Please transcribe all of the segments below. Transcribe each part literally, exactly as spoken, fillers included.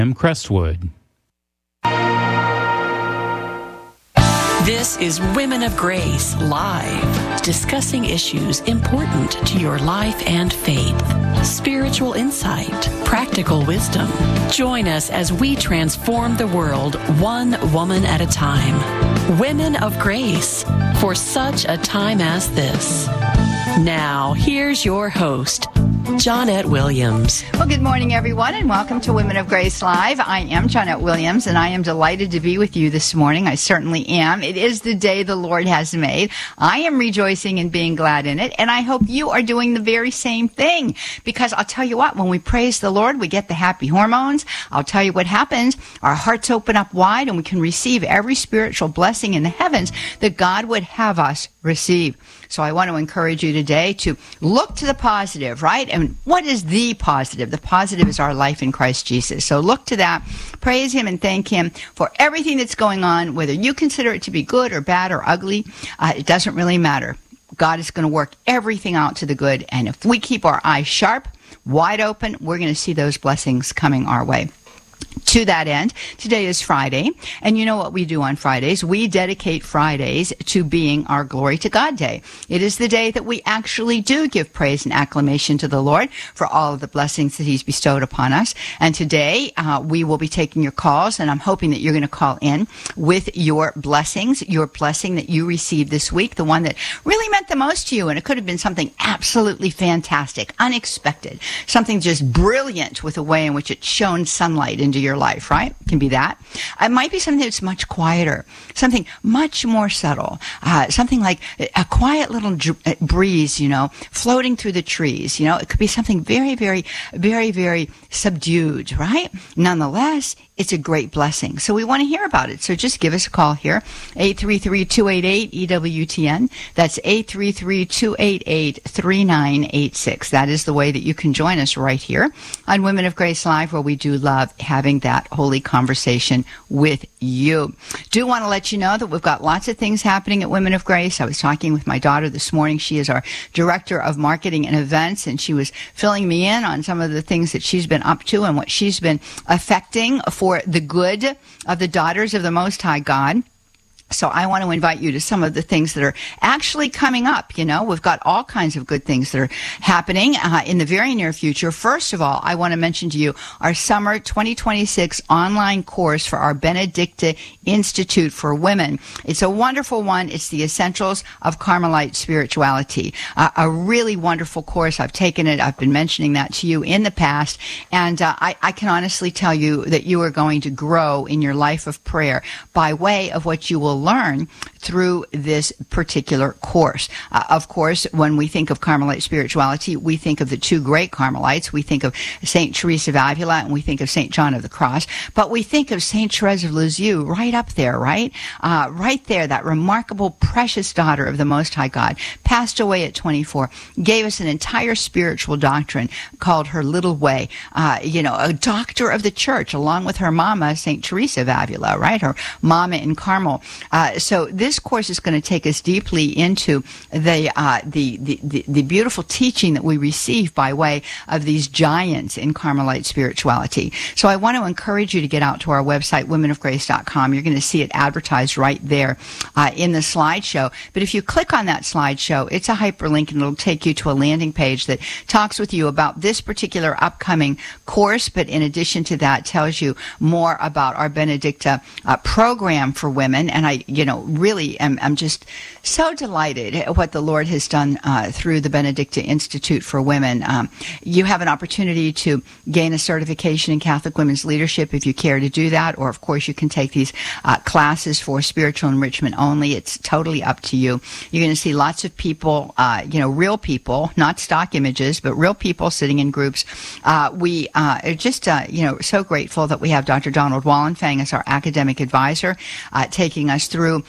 M. Crestwood. This is Women of Grace Live, discussing issues important to your life and faith, spiritual insight, practical wisdom. Join us as we transform the world one woman at a time. Women of Grace, for such a time as this. Now, here's your host, Johnnette Williams. Well, good morning, everyone, and welcome to Women of Grace Live. I am Johnnette Williams, and I am delighted to be with you this morning. I certainly am. It is the day the Lord has made. I am rejoicing and being glad in it, and I hope you are doing the very same thing, because I'll tell you what, when we praise the Lord, we get the happy hormones. I'll tell you what happens. Our hearts open up wide, and we can receive every spiritual blessing in the heavens that God would have us receive. So I want to encourage you today to look to the positive, right? And what is the positive? The positive is our life in Christ Jesus. So look to that, praise Him, and thank Him for everything that's going on, whether you consider it to be good or bad or ugly. Uh, it doesn't really matter. God is going to work everything out to the good. And if we keep our eyes sharp, wide open, we're going to see those blessings coming our way. To that end, today is Friday, and you know what we do on Fridays? We dedicate Fridays to being our Glory to God Day. It is the day that we actually do give praise and acclamation to the Lord for all of the blessings that He's bestowed upon us. And today, uh, we will be taking your calls, and I'm hoping that you're going to call in with your blessings, your blessing that you received this week, the one that really meant the most to you, and it could have been something absolutely fantastic, unexpected, something just brilliant with the way in which it shone sunlight into your life, right? It can be that. It might be something that's much quieter, something much more subtle, uh, something like a quiet little dr- breeze, you know, floating through the trees. You know, it could be something very, very, very, very subdued, right? Nonetheless, it's a great blessing. So we want to hear about it. So just give us a call here, eight three three, two eight eight, E W T N. That's eight three three, two eight eight, three nine eight six. That is the way that you can join us right here on Women of Grace Live, where we do love having that holy conversation with you. Do want to let you know that we've got lots of things happening at Women of Grace. I was talking with my daughter this morning. She is our director of marketing and events, and she was filling me in on some of the things that she's been up to and what she's been affecting for the good of the daughters of the Most High God. So I want to invite you to some of the things that are actually coming up. You know, we've got all kinds of good things that are happening uh, in the very near future. First of all, I want to mention to you our summer twenty twenty-six online course for our Benedicta Institute for Women. It's a wonderful one. It's the Essentials of Carmelite Spirituality. Uh, a really wonderful course. I've taken it. I've been mentioning that to you in the past. And uh, I, I can honestly tell you that you are going to grow in your life of prayer by way of what you will learn through this particular course. Uh, of course, when we think of Carmelite spirituality, we think of the two great Carmelites. We think of Saint Teresa of Avila and we think of Saint John of the Cross. But we think of Saint Therese of Lisieux right up there, right? Uh, right there, that remarkable, precious daughter of the Most High God, passed away at twenty-four, gave us an entire spiritual doctrine called her Little Way. Uh, you know, a doctor of the church, along with her mama, Saint Teresa of Avila, right? Her mama in Carmel. Uh, so this course is going to take us deeply into the, uh, the, the, the, the beautiful teaching that we receive by way of these giants in Carmelite spirituality. So I want to encourage you to get out to our website, women of grace dot com. You're going to see it advertised right there uh, in the slideshow. But if you click on that slideshow, it's a hyperlink and it'll take you to a landing page that talks with you about this particular upcoming course. But in addition to that, tells you more about our Benedicta uh, program for women. And I you know, really am I'm just so delighted at what the Lord has done uh, through the Benedicta Institute for Women. Um, you have an opportunity to gain a certification in Catholic Women's Leadership if you care to do that, or of course you can take these uh, classes for spiritual enrichment only. It's totally up to you. You're going to see lots of people, uh, you know, real people, not stock images, but real people sitting in groups. Uh, we uh, are just, uh, you know, so grateful that we have Doctor Donald Wallenfang as our academic advisor, uh, taking us through uh,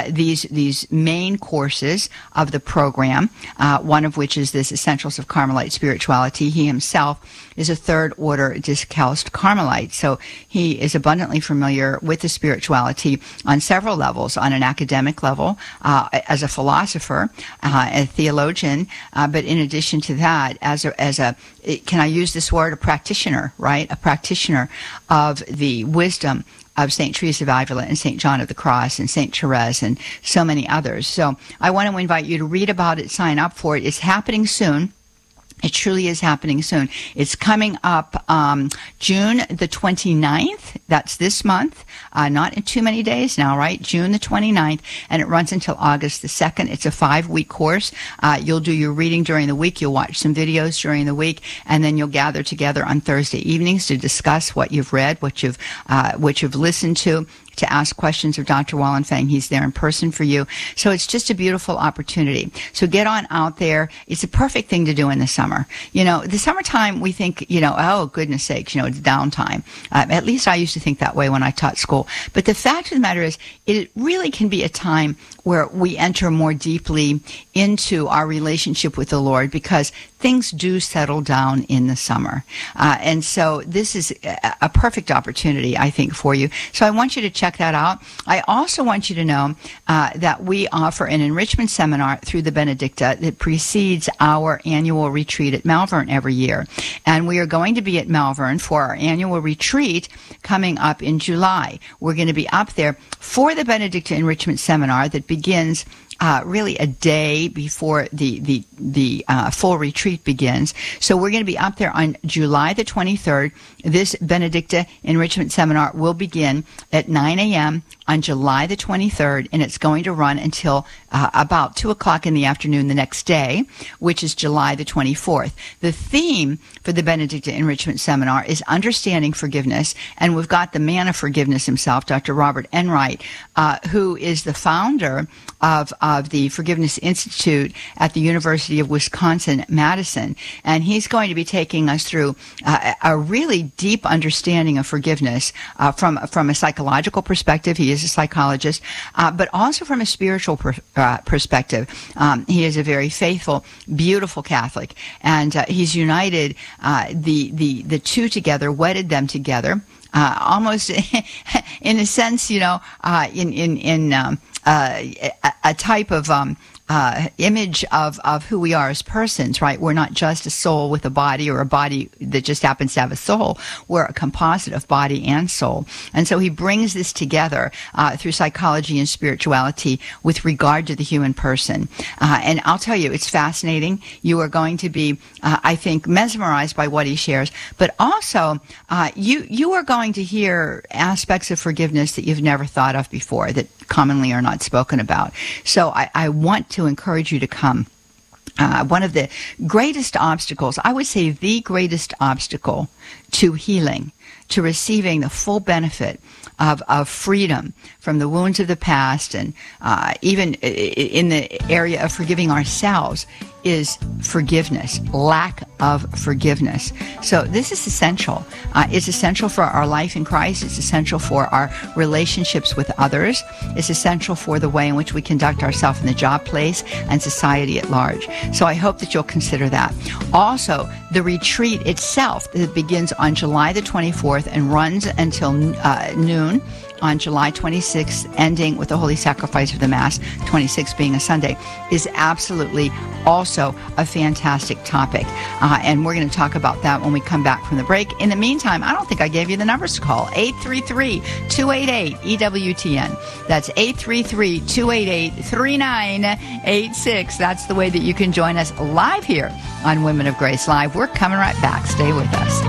these these main courses of the program, uh, one of which is this Essentials of Carmelite Spirituality. He himself is a third order Discalced Carmelite, so he is abundantly familiar with the spirituality on several levels, on an academic level, uh, as a philosopher, uh, a theologian, uh, but in addition to that, as a, as a, can I use this word, a practitioner, right? A practitioner of the wisdom of Saint Teresa of Avila and Saint John of the Cross and Saint Therese and so many others. So I want to invite you to read about it, sign up for it. It's happening soon. It truly is happening soon. It's coming up um, June the twenty-ninth. That's this month. Uh, not in too many days now, right? June the twenty-ninth, and it runs until August the second. It's a five-week course. Uh, you'll do your reading during the week. You'll watch some videos during the week, and then you'll gather together on Thursday evenings to discuss what you've read, what you've, uh, what you've listened to, to ask questions of Doctor Wallenfang. He's there in person for you. So it's just a beautiful opportunity. So get on out there. It's a perfect thing to do in the summer. You know, the summertime, we think, you know, oh, goodness sakes, you know, it's downtime. Uh, at least I used to think that way when I taught school. But the fact of the matter is, it really can be a time where we enter more deeply into our relationship with the Lord, because things do settle down in the summer. Uh, and so this is a, a perfect opportunity, I think, for you. So I want you to check that out. I also want you to know uh, that we offer an enrichment seminar through the Benedicta that precedes our annual retreat at Malvern every year. And we are going to be at Malvern for our annual retreat coming up in July. We're going to be up there for the Benedicta Enrichment Seminar that begins Uh, really a day before the the the uh, full retreat begins. So we're going to be up there on July the twenty-third. This Benedicta Enrichment Seminar will begin at nine a.m. on July the twenty-third, and it's going to run until uh, about two o'clock in the afternoon the next day, which is July the twenty-fourth. The theme for the Benedicta Enrichment Seminar is Understanding Forgiveness, and we've got the man of forgiveness himself, Doctor Robert Enright, uh, who is the founder of of the Forgiveness Institute at the University of Wisconsin-Madison. And he's going to be taking us through uh, a really deep understanding of forgiveness uh, from, from a psychological perspective. He is a psychologist, uh, but also from a spiritual per, uh, perspective. Um, he is a very faithful, beautiful Catholic. And uh, he's united uh, the, the, the two together, wedded them together. Uh, almost in a sense, you know, uh, in, in, in, um, uh, a, a type of, um, Uh, image of, of who we are as persons, right? We're not just a soul with a body, or a body that just happens to have a soul. We're a composite of body and soul. And so he brings this together uh, through psychology and spirituality with regard to the human person. Uh, and I'll tell you, it's fascinating. You are going to be, uh, I think, mesmerized by what he shares. But also, uh, you, you are going to hear aspects of forgiveness that you've never thought of before, that commonly are not spoken about. So I, I want to encourage you to come. Uh, one of the greatest obstacles, I would say the greatest obstacle to healing, to receiving the full benefit of, of freedom from the wounds of the past, and uh, even in the area of forgiving ourselves, is forgiveness, lack of forgiveness. So this is essential. Uh, it's essential for our life in Christ. It's essential for our relationships with others. It's essential for the way in which we conduct ourselves in the job place and society at large. So I hope that you'll consider that. Also, the retreat itself that begins on July the twenty-fourth and runs until uh, noon on July twenty-sixth, ending with the Holy Sacrifice of the Mass, twenty-sixth being a Sunday, is absolutely also a fantastic topic. Uh, and we're going to talk about that when we come back from the break. In the meantime, I don't think I gave you the numbers to call. eight three three, two eight eight, E W T N. That's eight three three, two eight eight, three nine eight six. That's the way that you can join us live here on Women of Grace Live. We're coming right back. Stay with us.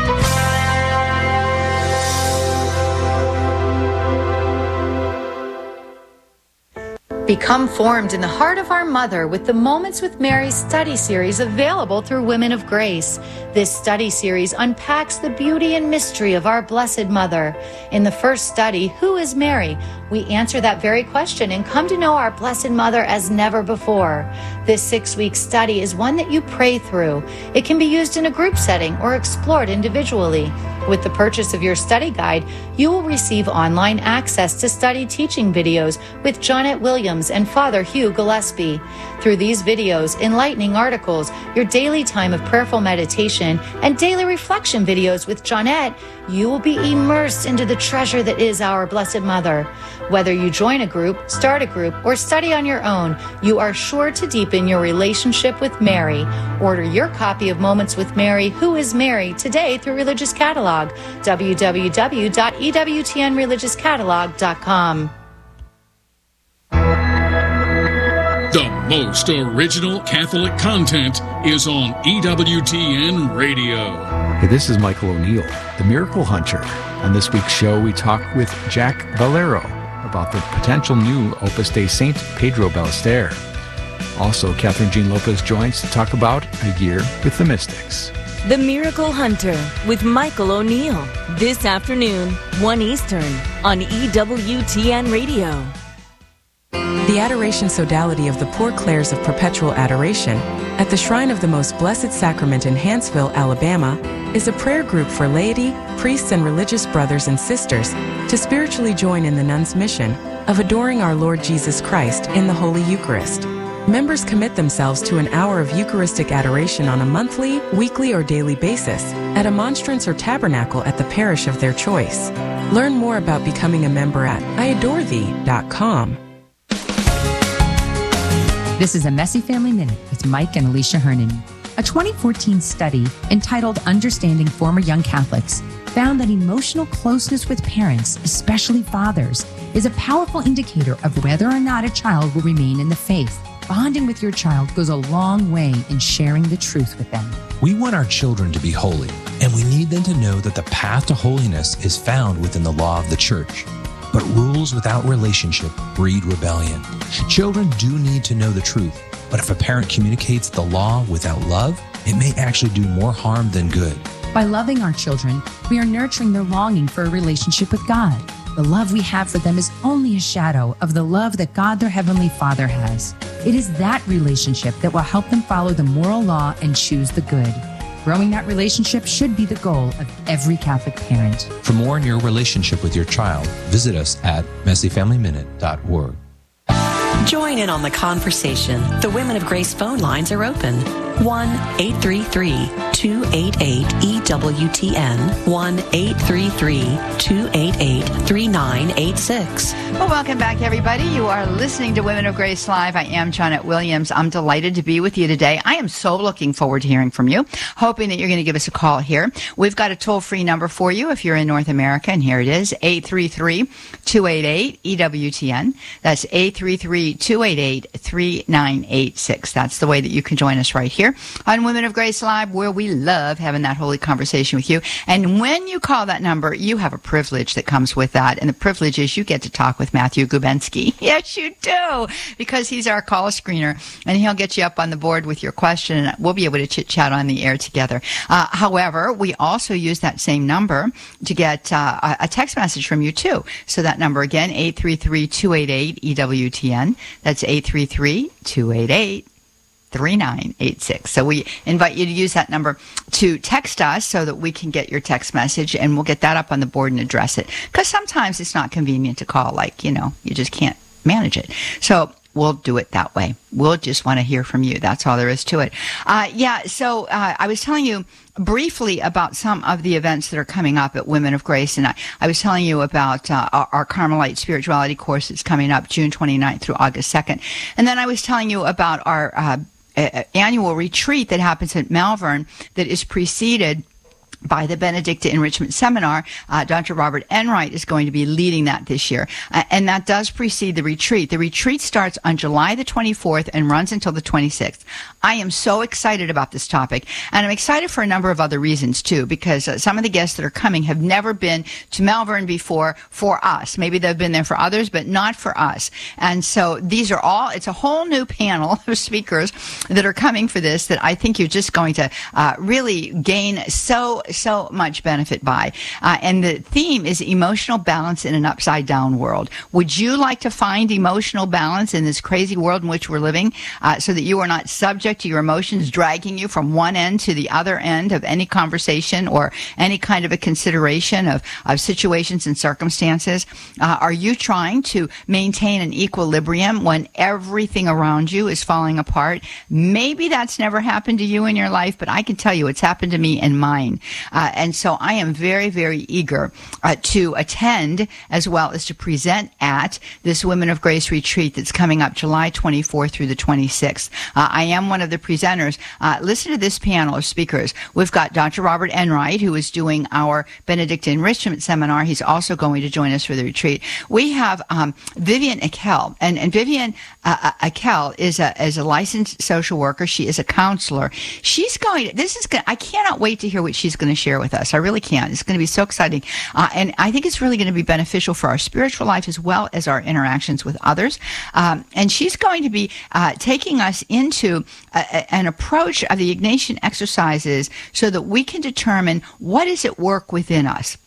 Become formed in the heart of our mother with the Moments with Mary study series available through Women of Grace. This study series unpacks the beauty and mystery of our Blessed Mother. In the first study, Who is Mary? We answer that very question and come to know our Blessed Mother as never before. This six-week study is one that you pray through. It can be used in a group setting or explored individually. With the purchase of your study guide, you will receive online access to study teaching videos with Johnnette Williams and Father Hugh Gillespie. Through these videos, enlightening articles, your daily time of prayerful meditation, and daily reflection videos with Johnnette, you will be immersed into the treasure that is our Blessed Mother. Whether you join a group, start a group, or study on your own, you are sure to deepen your relationship with Mary. Order your copy of Moments with Mary, Who is Mary, today through Religious Catalog, w w w dot e w t n religious catalog dot com. The most original Catholic content is on E W T N Radio. Hey, this is Michael O'Neill, the Miracle Hunter. On this week's show, we talk with Jack Valero about the potential new Opus Dei Saint Pedro Ballester. Also, Catherine Jean Lopez joins to talk about A Year with the Mystics. The Miracle Hunter with Michael O'Neill. This afternoon, one Eastern, on E W T N Radio. The Adoration Sodality of the Poor Clares of Perpetual Adoration at the Shrine of the Most Blessed Sacrament in Hanceville, Alabama, is a prayer group for laity, priests, and religious brothers and sisters to spiritually join in the nuns' mission of adoring our Lord Jesus Christ in the Holy Eucharist. Members commit themselves to an hour of Eucharistic adoration on a monthly, weekly, or daily basis at a monstrance or tabernacle at the parish of their choice. Learn more about becoming a member at I adore thee dot com. This is a Messy Family Minute with Mike and Alicia Hernon. A twenty fourteen study entitled Understanding Former Young Catholics found that emotional closeness with parents, especially fathers, is a powerful indicator of whether or not a child will remain in the faith. Bonding with your child goes a long way in sharing the truth with them. We want our children to be holy, and we need them to know that the path to holiness is found within the law of the Church. But rules without relationship breed rebellion. Children do need to know the truth, but if a parent communicates the law without love, it may actually do more harm than good. By loving our children, we are nurturing their longing for a relationship with God. The love we have for them is only a shadow of the love that God, their Heavenly Father, has. It is that relationship that will help them follow the moral law and choose the good. Growing that relationship should be the goal of every Catholic parent. For more on your relationship with your child, visit us at messy family minute dot org. Join in on the conversation. The Women of Grace phone lines are open. one eight three three, two eight eight, E W T N. one eight three three, two eight eight, three nine eight six. Well, welcome back, everybody. You are listening to Women of Grace Live. I am Johnnette Williams. I'm delighted to be with you today. I am so looking forward to hearing from you, hoping that you're going to give us a call here. We've got a toll-free number for you if you're in North America, and here it is, eight three three, two eight eight, E W T N. That's eight three three, two eight eight, three nine eight six. That's the way that you can join us right here on Women of Grace Live, where we love having that holy conversation with you. And when you call that number, you have a privilege that comes with that, and the privilege is you get to talk with Matthew Gubensky. Yes, you do, because he's our call screener, and he'll get you up on the board with your question, and we'll be able to chit-chat on the air together. Uh, however, we also use that same number to get uh, a text message from you, too. So that number again, eight three three, two eight eight, E W T N. That's eight three three, two eight eight, three nine eight six. So we invite you to use that number to text us so that we can get your text message, and we'll get that up on the board and address it. Because sometimes it's not convenient to call, like, you know, you just can't manage it. So we'll do it that way. We'll just want to hear from you. That's all there is to it. Uh, yeah, so uh, I was telling you briefly about some of the events that are coming up at Women of Grace, and I, I was telling you about uh, our, our Carmelite Spirituality course that's coming up June twenty-ninth through August second. And then I was telling you about our uh, annual retreat that happens at Malvern that is preceded by the Benedicta Enrichment Seminar. uh, Doctor Robert Enright is going to be leading that this year. Uh, and that does precede the retreat. The retreat starts on July the twenty-fourth and runs until the twenty-sixth. I am so excited about this topic. And I'm excited for a number of other reasons, too, because uh, some of the guests that are coming have never been to Malvern before for us. Maybe they've been there for others, but not for us. And so these are all, it's a whole new panel of speakers that are coming for this that I think you're just going to uh, really gain so so much benefit by. Uh, and the theme is emotional balance in an upside down world. Would you like to find emotional balance in this crazy world in which we're living, uh, so that you are not subject to your emotions dragging you from one end to the other end of any conversation or any kind of a consideration of, of situations and circumstances? Uh, are you trying to maintain an equilibrium when everything around you is falling apart? Maybe that's never happened to you in your life, but I can tell you it's happened to me and mine. Uh, and so I am very, very eager uh, to attend as well as to present at this Women of Grace retreat that's coming up July twenty-fourth through the twenty-sixth. Uh, I am one of the presenters. Uh, listen to this panel of speakers. We've got Doctor Robert Enright, who is doing our Benedictine Enrichment Seminar. He's also going to join us for the retreat. We have um, Vivian Akel, and, and Vivian uh, Akel is a, is a licensed social worker. She is a counselor. She's going to, this is going I cannot wait to hear what she's going to share with us. I really can't. It's going to be so exciting. Uh, and I think it's really going to be beneficial for our spiritual life as well as our interactions with others. Um, and she's going to be uh, taking us into a, a, an approach of the Ignatian exercises so that we can determine what is at work within us.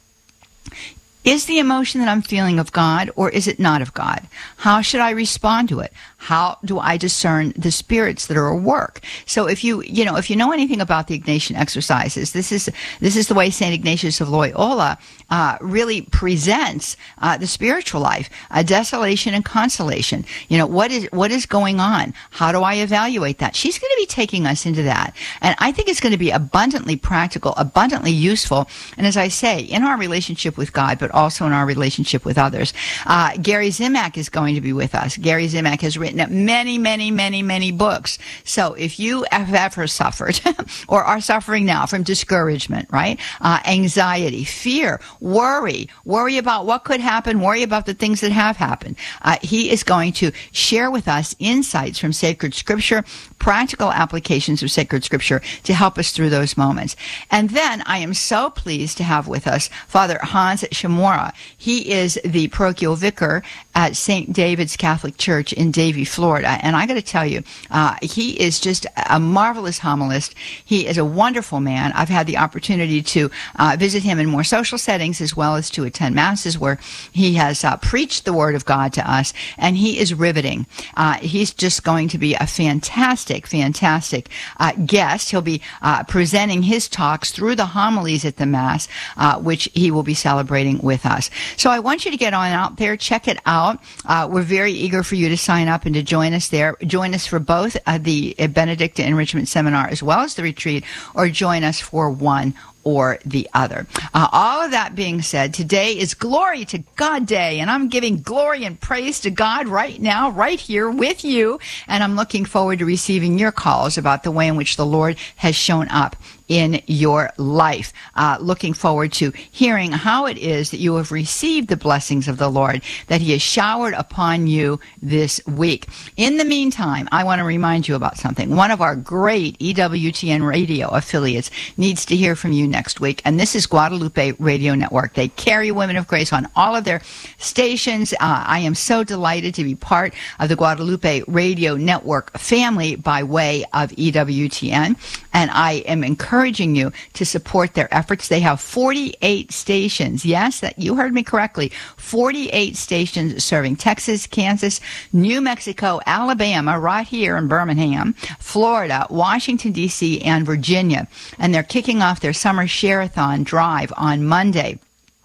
Is the emotion that I'm feeling of God, or is it not of God? How should I respond to it? How do I discern the spirits that are at work? So if you, you know, if you know anything about the Ignatian exercises, this is, this is the way Saint Ignatius of Loyola uh, really presents uh, the spiritual life, uh, desolation and consolation. You know, what is, what is going on? How do I evaluate that? She's going to be taking us into that. And I think it's going to be abundantly practical, abundantly useful. And as I say, in our relationship with God, but also in our relationship with others. Uh, Gary Zimak is going to be with us. Gary Zimak has written many, many, many, many books. So if you have ever suffered or are suffering now from discouragement, right? Uh, anxiety, fear, worry, worry about what could happen, worry about the things that have happened. Uh, he is going to share with us insights from sacred scripture, practical applications of sacred scripture to help us through those moments. And then I am so pleased to have with us Father Hans Shimura. He is the parochial vicar at Saint David's Catholic Church in Davie, Florida. And I got to tell you, uh, he is just a marvelous homilist. He is a wonderful man. I've had the opportunity to uh, visit him in more social settings as well as to attend masses where he has uh, preached the word of God to us. And he is riveting. Uh, he's just going to be a fantastic, fantastic uh, guest. He'll be uh, presenting his talks through the homilies at the Mass, uh, which he will be celebrating with us. So I want you to get on out there, check it out. Uh, we're very eager for you to sign up and to join us there. Join us for both uh, the Benedictine Enrichment Seminar as well as the retreat, or join us for one or the other. Uh, all of that being said, today is Glory to God Day, and I'm giving glory and praise to God right now, right here with you, and I'm looking forward to receiving your calls about the way in which the Lord has shown up in your life. Uh, looking forward to hearing how it is that you have received the blessings of the Lord, that He has showered upon you this week. In the meantime, I want to remind you about something. One of our great E W T N radio affiliates needs to hear from you next week, and this is Guadalupe Radio Network. They carry Women of Grace on all of their stations. Uh, I am so delighted to be part of the Guadalupe Radio Network family by way of E W T N, and I am encouraging encouraging you to support their efforts. They have forty-eight stations. Yes, that you heard me correctly. forty-eight stations serving Texas, Kansas, New Mexico, Alabama, right here in Birmingham, Florida, Washington, D C, and Virginia. And they're kicking off their summer share-a-thon drive on Monday.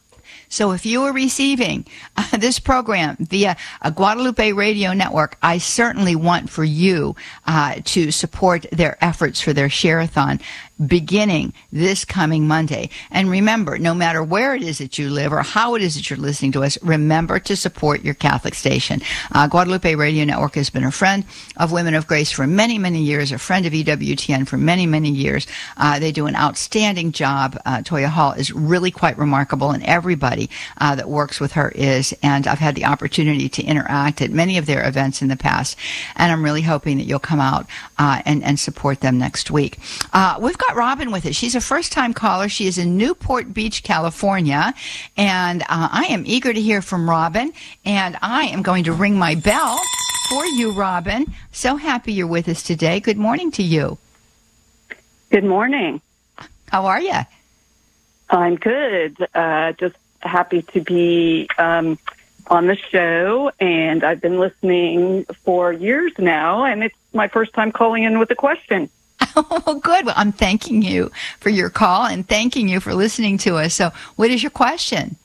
So if you are receiving uh, this program via a Guadalupe Radio Network, I certainly want for you uh, to support their efforts for their share-a-thon beginning this coming Monday. And remember, no matter where it is that you live or how it is that you're listening to us, remember to support your Catholic station. Uh, Guadalupe Radio Network has been a friend of Women of Grace for many, many years, a friend of E W T N for many, many years. Uh, they do an outstanding job. Uh, Toya Hall is really quite remarkable, and everybody uh, that works with her is. And I've had the opportunity to interact at many of their events in the past, and I'm really hoping that you'll come out uh, and, and support them next week. Uh, we've got Robin with us. She's a first-time caller. She is in Newport Beach, California, and uh, I am eager to hear from Robin, and I am going to ring my bell for you, Robin. So happy you're with us today. Good morning to you. Good morning. How are you? I'm good. Uh, just happy to be um, on the show, and I've been listening for years now, and it's my first time calling in with a question. Oh, good. Well, I'm thanking you for your call and thanking you for listening to us. So what is your question?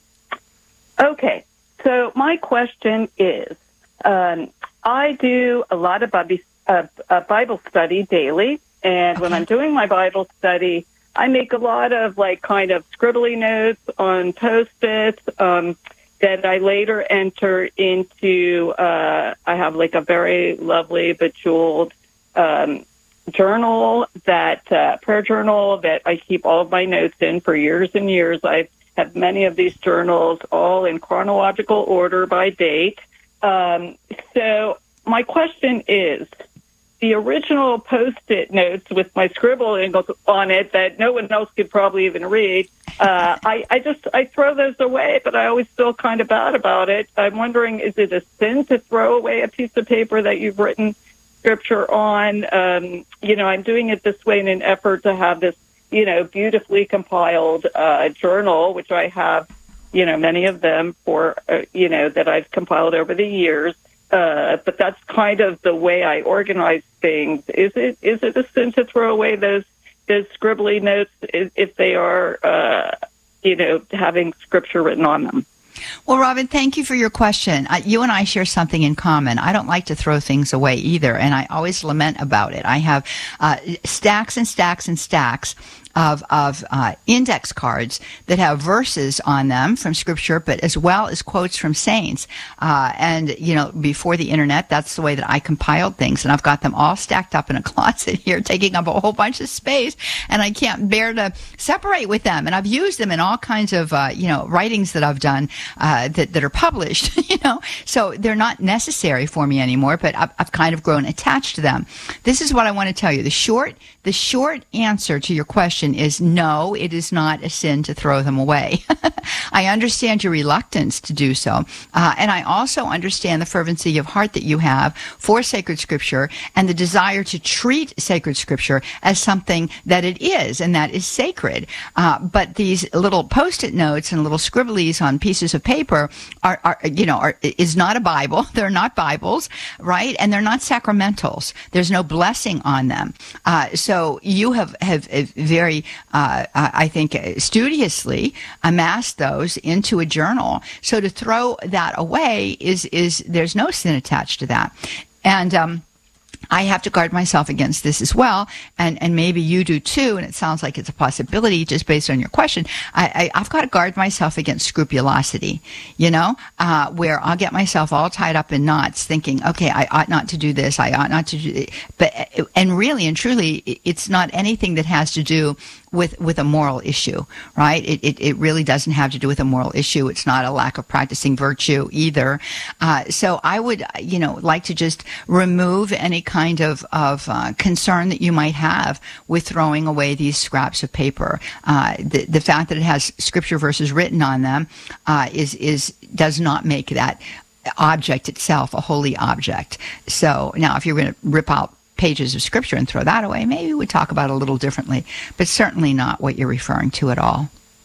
Okay. So my question is, um, I do a lot of Bible, uh, uh, Bible study daily, and okay. when I'm doing my Bible study, I make a lot of like kind of scribbly notes on Post-its um, that I later enter into, uh, I have like a very lovely bejeweled um journal, that uh, prayer journal that I keep all of my notes in for years and years. I have many of these journals all in chronological order by date. Um, so my question is, the original Post-it notes with my scribbling on it that no one else could probably even read, uh, I, I just, I throw those away, but I always feel kind of bad about it. I'm wondering, is it a sin to throw away a piece of paper that you've written scripture on? Um, you know, I'm doing it this way in an effort to have this, you know, beautifully compiled uh, journal, which I have, you know, many of them for, uh, you know, that I've compiled over the years. Uh, but that's kind of the way I organize things. Is it is it a sin to throw away those those scribbly notes if, if they are, uh, you know, having scripture written on them? Well, Robin, thank you for your question. Uh, you and I share something in common. I don't like to throw things away either, and I always lament about it. I have uh, stacks and stacks and stacks of of uh, index cards that have verses on them from Scripture, but as well as quotes from saints. Uh, and, you know, before the internet, that's the way that I compiled things. And I've got them all stacked up in a closet here, taking up a whole bunch of space. And I can't bear to separate with them. And I've used them in all kinds of, uh, you know, writings that I've done uh, that, that are published, you know. So they're not necessary for me anymore, but I've, I've kind of grown attached to them. This is what I want to tell you. The short, the short answer to your question is no, it is not a sin to throw them away. I understand your reluctance to do so. Uh, and I also understand the fervency of heart that you have for sacred scripture and the desire to treat sacred scripture as something that it is, and that is sacred. Uh, but these little Post-it notes and little scribblies on pieces of paper are, are you know, are, is not a Bible. They're not Bibles, right? And they're not sacramentals. There's no blessing on them. Uh, so you have, have, have very Uh, I think studiously amassed those into a journal. So to throw that away is is there's no sin attached to that. And um I have to guard myself against this as well, and, and maybe you do too, and it sounds like it's a possibility just based on your question. I, I, I've got to guard myself against scrupulosity, you know, uh, where I'll get myself all tied up in knots thinking, okay, I ought not to do this, I ought not to do it. But, and really and truly, it's not anything that has to do with, with a moral issue, right? It, it, it really doesn't have to do with a moral issue. It's not a lack of practicing virtue either. Uh, so I would, you know, like to just remove any kind of, of uh, concern that you might have with throwing away these scraps of paper. Uh, the, the fact that it has scripture verses written on them uh, is, is, does not make that object itself a holy object. So now if you're going to rip out pages of scripture and throw that away, maybe we'd talk about it a little differently, but certainly not what you're referring to at all.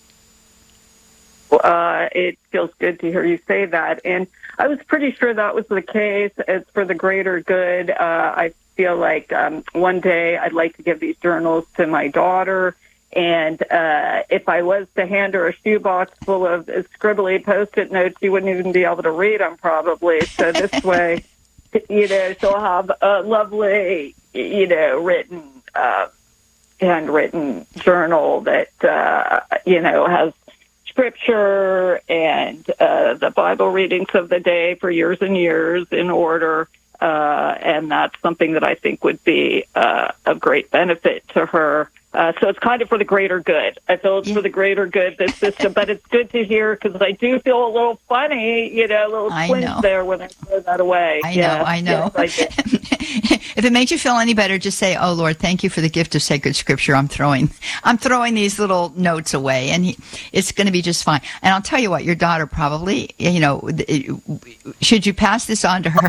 Uh, it feels good to hear you say that. And I was pretty sure that was the case. It's for the greater good. Uh, I feel like um, one day I'd like to give these journals to my daughter. And uh, if I was to hand her a shoebox full of scribbly Post-it notes, she wouldn't even be able to read them probably. So this way, you know, she'll have a lovely, you know, written, uh, handwritten journal that, uh, you know, has scripture and uh, the Bible readings of the day for years and years in order. Uh, and that's something that I think would be uh, of great benefit to her. Uh, so it's kind of for the greater good. I feel it's yeah. for the greater good, this system, but it's good to hear because I do feel a little funny, you know, a little twinge there when I throw that away. I yeah. know, I know. Yes, I if it makes you feel any better, just say, "Oh Lord, thank you for the gift of sacred scripture. I'm throwing, I'm throwing these little notes away, and he, it's going to be just fine." And I'll tell you what, your daughter probably, you know, it, should you pass this on to her?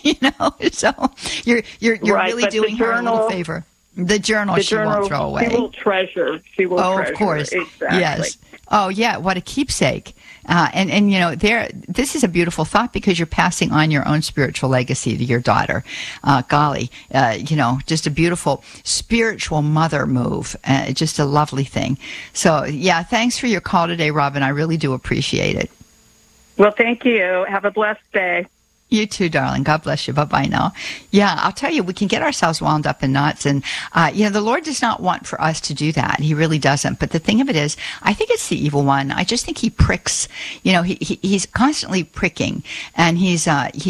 you know. So you're you're you're right, really doing her a little favor. The journal the she journal, won't throw away. She will treasure. She will oh, treasure. Of course. Exactly. Yes. Oh, yeah. What a keepsake. Uh, and, and, you know, there, this is a beautiful thought because you're passing on your own spiritual legacy to your daughter. Uh, golly, uh, you know, just a beautiful spiritual mother move. Uh, just a lovely thing. So, yeah, thanks for your call today, Robin. I really do appreciate it. Well, thank you. Have a blessed day. You too, darling. God bless you. Bye-bye now. Yeah, I'll tell you, we can get ourselves wound up in knots. And, uh, you know, the Lord does not want for us to do that. He really doesn't. But the thing of it is, I think it's the evil one. I just think he pricks. You know, he, he he's constantly pricking. And he's, uh, he